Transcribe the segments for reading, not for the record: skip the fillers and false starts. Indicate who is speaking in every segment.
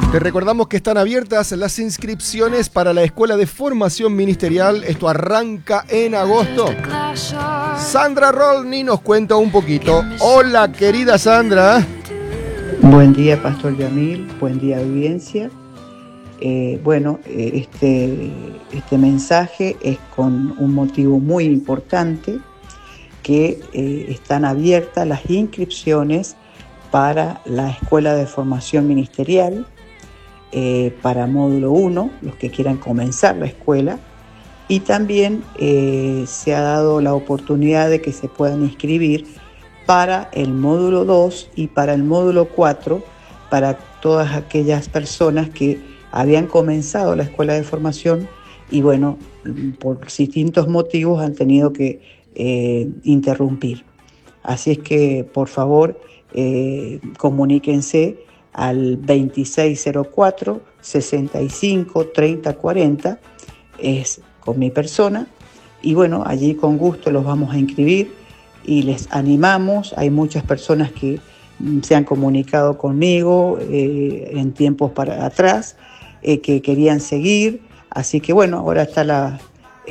Speaker 1: Te recordamos que están abiertas las inscripciones para la Escuela de Formación Ministerial. Esto arranca en agosto. Sandra Rolni nos cuenta un poquito. Hola, querida Sandra.
Speaker 2: Buen día, Pastor Yamil. Buen día, audiencia. Este mensaje es con un motivo muy importante, que están abiertas las inscripciones para la Escuela de Formación Ministerial, para módulo 1, los que quieran comenzar la escuela, y también se ha dado la oportunidad de que se puedan inscribir para el módulo 2 y para el módulo 4, para todas aquellas personas que habían comenzado la escuela de formación y bueno, por distintos motivos han tenido que interrumpir. Así es que por favor comuníquense al 2604-653040, es con mi persona, y bueno, allí con gusto los vamos a inscribir y les animamos. Hay muchas personas que se han comunicado conmigo en tiempos para atrás, que querían seguir, así que bueno, ahora está la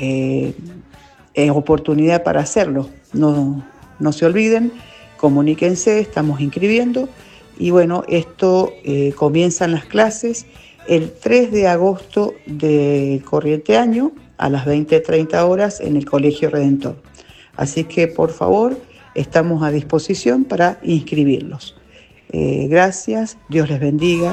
Speaker 2: oportunidad para hacerlo. No se olviden, comuníquense, estamos inscribiendo. Y bueno, esto comienzan las clases el 3 de agosto del corriente año a las 20:30 horas en el Colegio Redentor. Así que por favor, estamos a disposición para inscribirlos. Gracias, Dios les bendiga.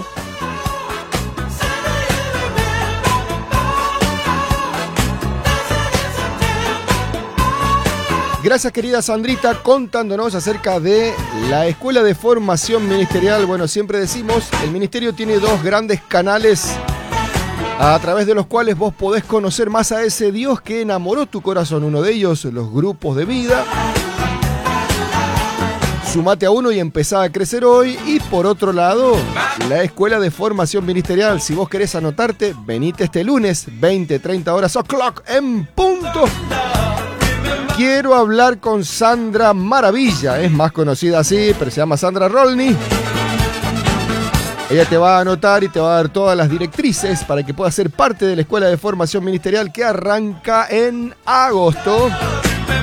Speaker 1: Gracias, querida Sandrita, contándonos acerca de la Escuela de Formación Ministerial. Bueno, siempre decimos, el ministerio tiene dos grandes canales a través de los cuales vos podés conocer más a ese Dios que enamoró tu corazón. Uno de ellos, los grupos de vida. Sumate a uno y empezá a crecer hoy. Y por otro lado, la Escuela de Formación Ministerial. Si vos querés anotarte, venite este lunes, 20:30 horas o'clock en punto. Quiero hablar con Sandra Maravilla, es más conocida así, pero se llama Sandra Rolni. Ella te va a anotar y te va a dar todas las directrices para que puedas ser parte de la Escuela de Formación Ministerial que arranca en agosto.